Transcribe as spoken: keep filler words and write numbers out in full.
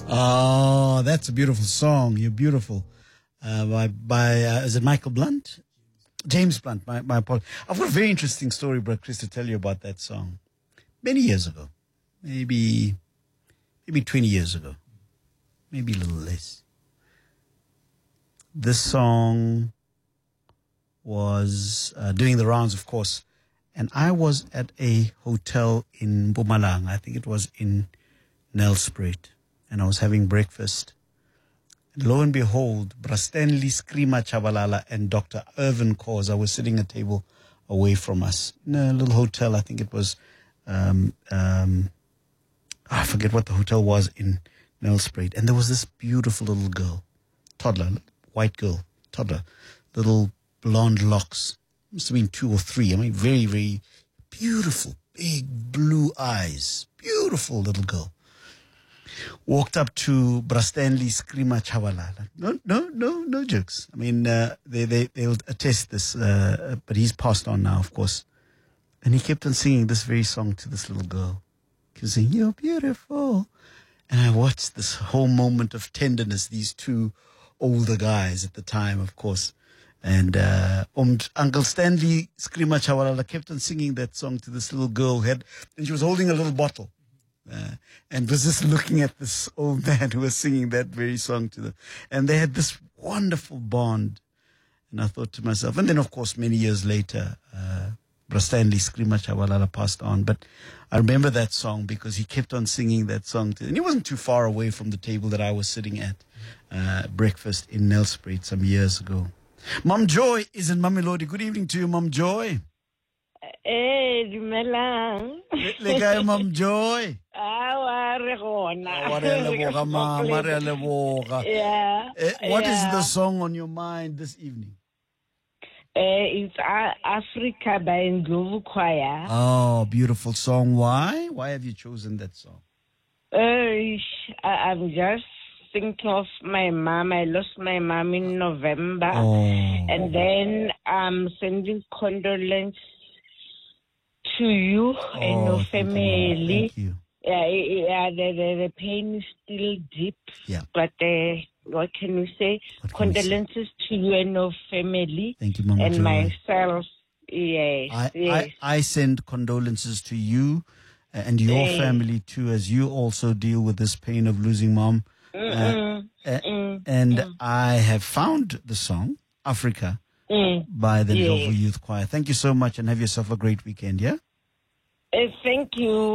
Oh, that's a beautiful song. You're beautiful. Uh, by by uh, is it Michael Blunt? James Blunt. My my apologies. I've got a very interesting story, Brother Chris, to tell you about that song. Many years ago, maybe maybe twenty years ago, maybe a little less. This song was uh, doing the rounds, of course, and I was at a hotel in Mpumalanga. I think it was in Nelspruit, and I was having breakfast. And lo and behold, Bra Stanley Skrima Chabalala and Doctor Irvin Khoza were sitting at a table away from us in a little hotel. I think it was, um, um, I forget what the hotel was in Nelspruit. And there was this beautiful little girl, toddler, white girl, toddler, little blonde locks. Must have been two or three. I mean, very, very beautiful, big blue eyes. Beautiful little girl. Walked up to Bra Stanley Skrima Chabalala. No, no, no, no jokes. I mean, uh, they, they, they'll attest this, uh, but he's passed on now, of course. And he kept on singing this very song to this little girl. He was saying, "You're beautiful." And I watched this whole moment of tenderness, these two older guys at the time, of course. And uh, um, Uncle Stanley Skrima Chabalala kept on singing that song to this little girl who had, and she was holding a little bottle. Uh, and was just looking at this old man who was singing that very song to them. And they had this wonderful bond. And I thought to myself, and then of course many years later, uh, Bra Stanley Skrima Chabalala passed on. But I remember that song because he kept on singing that song. To, and he wasn't too far away from the table that I was sitting at, uh, breakfast in Nelspruit some years ago. Mom Joy is in Mamelodi. Good evening to you, Mom Joy. Eh, dumelang. Le kae, Mom Joy? Ah, re gona. Oh, re a leboga, mama, re a leboga. Yeah. Eh, what yeah. is the song on your mind this evening? Eh, it's uh, Africa by Ndlovu Choir. Oh, beautiful song. Why? Why have you chosen that song? Uh, I, I'm just thinking of my mom. I lost my mom in November. Oh. And then I'm sending condolences to you Oh, and your thank you, Mama. family. Thank you. Yeah, yeah, the, the, the pain is still deep. Yeah. But uh, what can we say? What can we say? Condolences to you and your family. Thank you, Mama and Joy. myself. Yes, I, yes. I, I send condolences to you and your Hey. family too, as you also deal with this pain of losing mom. Mm-mm, Uh, uh, mm, and mm. I have found the song, Africa, Mm. by the Yes. Ndlovu Youth Choir. Thank you so much and have yourself a great weekend, yeah? Uh, thank you.